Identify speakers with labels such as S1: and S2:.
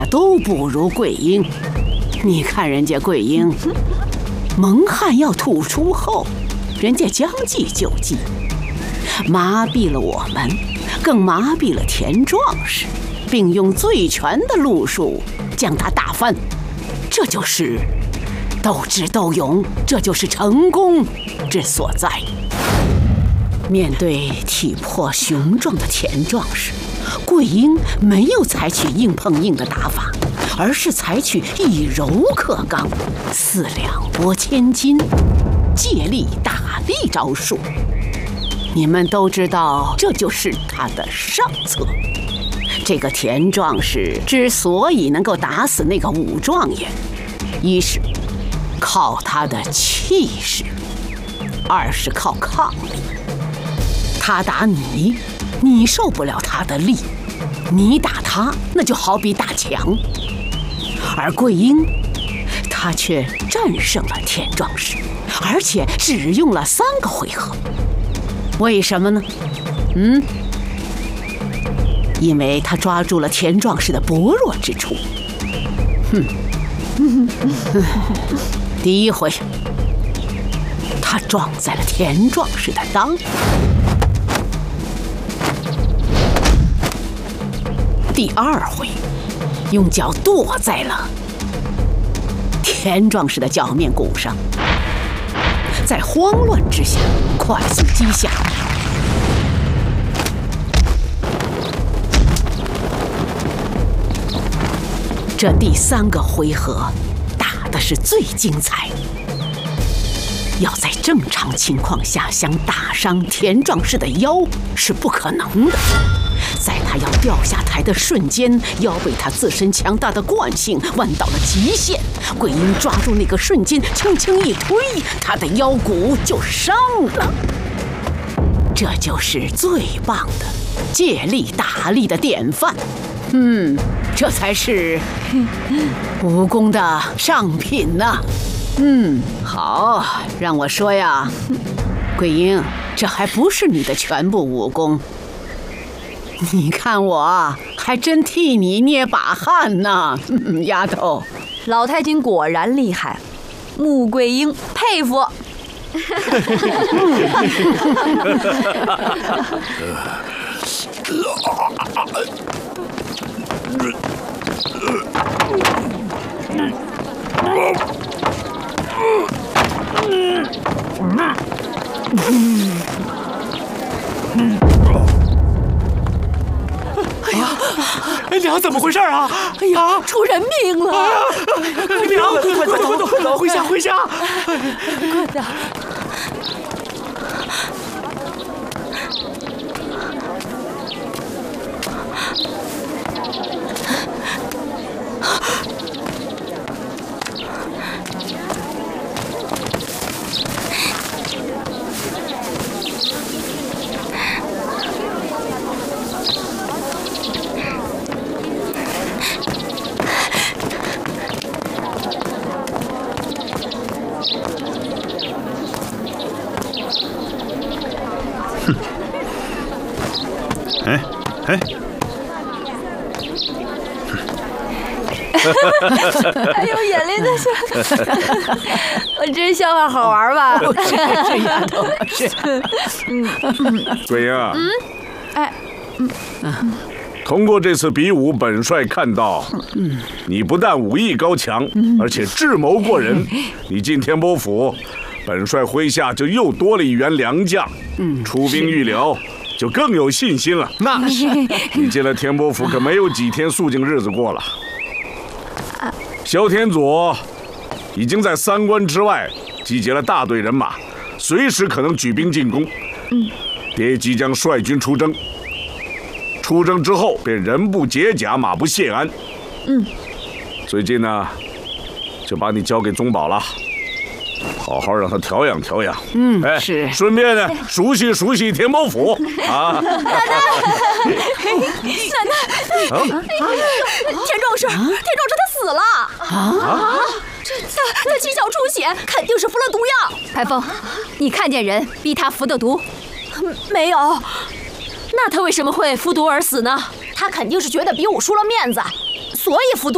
S1: 都不如桂英。你看人家桂英，蒙汗要吐出后，人家将计就计，麻痹了我们，更麻痹了田壮士，并用最全的路数将他打翻。这就是斗智斗勇，这就是成功之所在。面对体魄雄壮的田壮士，桂英没有采取硬碰硬的打法，而是采取以柔克刚、四两拨千斤、借力打力招数。你们都知道，这就是他的上策。这个田壮士之所以能够打死那个武状元，一是靠他的气势，二是靠抗力。他打你，你受不了他的力；你打他，那就好比打墙。而桂英，他却战胜了田壮士，而且只用了3个回合。为什么呢？因为他抓住了田壮士的薄弱之处。第一回，他撞在了田壮士的裆；第2回，用脚跺在了田壮士的脚面骨上。在慌乱之下，快速击下。这第3个回合打的是最精彩。要在正常情况下想打伤田壮士的腰是不可能的。在他要掉下台的瞬间，腰被他自身强大的惯性弯到了极限。桂英抓住那个瞬间，轻轻一推，他的腰骨就伤了。这就是最棒的借力打力的典范。这才是武功的上品呐。好，让我说呀，桂英，这还不是你的全部武功。你看我还真替你捏把汗呢，丫头。
S2: 老太君果然厉害，穆桂英佩服。
S3: 娘，怎么回事啊？
S2: 哎呀，出人命了！
S3: 娘，快走，回家！
S2: 快点！还有眼泪的笑，我这笑话好玩吧？
S1: 是丫头，是。
S3: 桂英，通过这次比武，本帅看到，你不但武艺高强，而且智谋过人。你进天波府，本帅麾下就又多了一员良将，出兵预疗就更有信心了。
S4: 那是。
S3: 你进了天波府，可没有几天肃静日子过了。萧天佐已经在3关之外集结了大队人马，随时可能举兵进攻。爹即将率军出征，出征之后便人不解甲，马不谢鞍。最近呢，就把你交给宗保了，好好让他调养调养。
S1: 是。
S3: 顺便呢，熟悉熟悉天波府啊。
S2: 奶奶，田壮士他死了他七窍出血，肯定是服了毒药。
S5: 排风，你看见人逼他服的毒？
S2: 没有。那他为什么会服毒而死呢？他肯定是觉得比武输了面子，所以服毒。